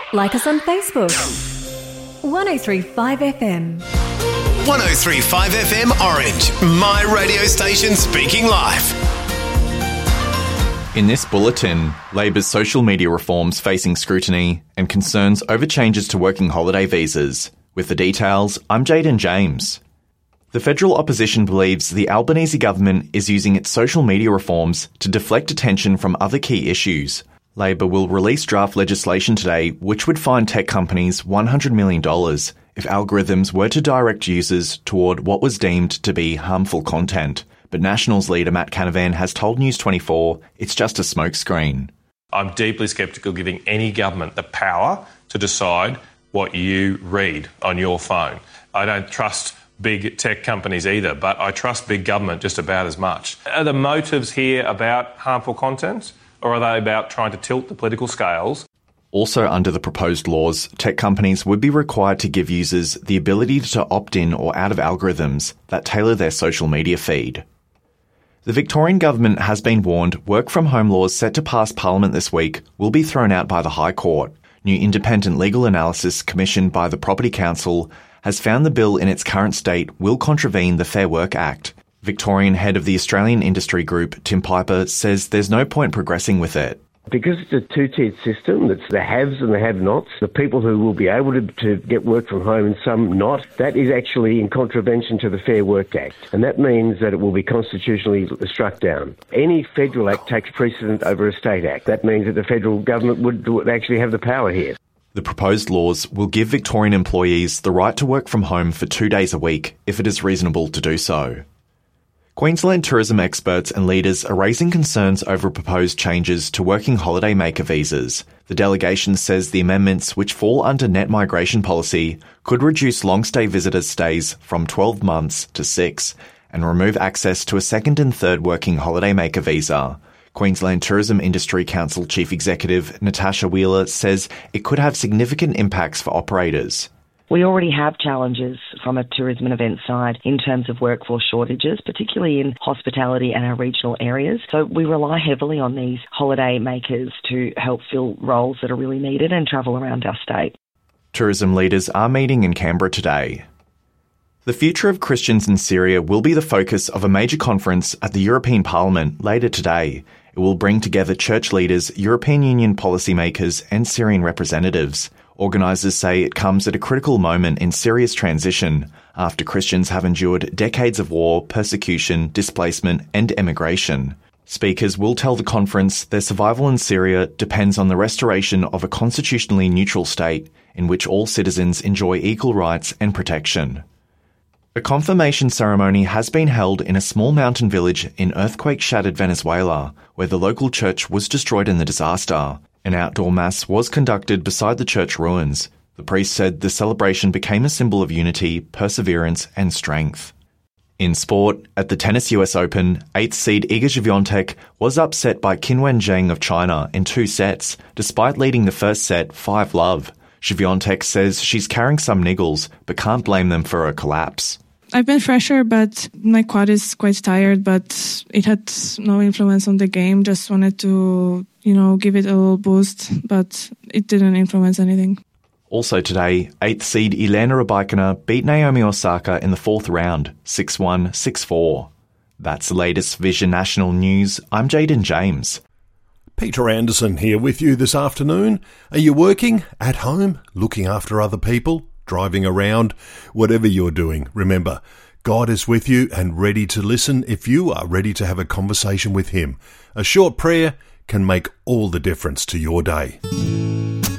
Like us on Facebook. 1035 FM. 1035 FM Orange, my radio station speaking live. In this bulletin, Labor's social media reforms facing scrutiny and concerns over changes to working holiday visas. With the details, I'm Jaden James. The federal opposition believes the Albanese government is using its social media reforms to deflect attention from other key issues. Labor will release draft legislation today which would fine tech companies $100 million if algorithms were to direct users toward what was deemed to be harmful content. But Nationals leader Matt Canavan has told News 24 it's just a smokescreen. I'm deeply sceptical giving any government the power to decide what you read on your phone. I don't trust big tech companies either, but I trust big government just about as much. Are the motives here about harmful content, or are they about trying to tilt the political scales? Also under the proposed laws, tech companies would be required to give users the ability to opt in or out of algorithms that tailor their social media feed. The Victorian government has been warned work-from-home laws set to pass Parliament this week will be thrown out by the High Court. New independent legal analysis commissioned by the Property Council has found the bill in its current state will contravene the Fair Work Act. Victorian head of the Australian Industry Group, Tim Piper, says there's no point progressing with it. Because it's a two-tiered system, that's the haves and the have-nots, the people who will be able to get work from home and some not, that is actually in contravention to the Fair Work Act. And that means that it will be constitutionally struck down. Any federal act takes precedent over a state act. That means that the federal government would actually have the power here. The proposed laws will give Victorian employees the right to work from home for 2 days a week if it is reasonable to do so. Queensland tourism experts and leaders are raising concerns over proposed changes to working holidaymaker visas. The delegation says the amendments, which fall under net migration policy, could reduce long-stay visitors' stays from 12 months to 6 and remove access to a second and third working holidaymaker visa. Queensland Tourism Industry Council Chief Executive Natasha Wheeler says it could have significant impacts for operators. We already have challenges from a tourism and event side in terms of workforce shortages, particularly in hospitality and our regional areas. So we rely heavily on these holiday makers to help fill roles that are really needed and travel around our state. Tourism leaders are meeting in Canberra today. The future of Christians in Syria will be the focus of a major conference at the European Parliament later today. It will bring together church leaders, European Union policymakers and Syrian representatives. Organisers say it comes at a critical moment in Syria's transition after Christians have endured decades of war, persecution, displacement and emigration. Speakers will tell the conference their survival in Syria depends on the restoration of a constitutionally neutral state in which all citizens enjoy equal rights and protection. A confirmation ceremony has been held in a small mountain village in earthquake-shattered Venezuela, where the local church was destroyed in the disaster. An outdoor mass was conducted beside the church ruins. The priest said the celebration became a symbol of unity, perseverance and strength. In sport, at the Tennis US Open, 8th seed Iga Swiatek was upset by Qinwen Zheng of China in 2 sets, despite leading the first set 5-love. Swiatek says she's carrying some niggles, but can't blame them for a collapse. I've been fresher, but my quad is quite tired, but it had no influence on the game. Just wanted to, give it a little boost, but it didn't influence anything. Also today, 8th seed Elena Rybakina beat Naomi Osaka in the 4th round, 6-1, 6-4. That's the latest Vision National News. I'm Jaden James. Peter Anderson here with you this afternoon. Are you working, at home, looking after other people, driving around? Whatever you're doing, remember, God is with you and ready to listen if you are ready to have a conversation with Him. A short prayer can make all the difference to your day.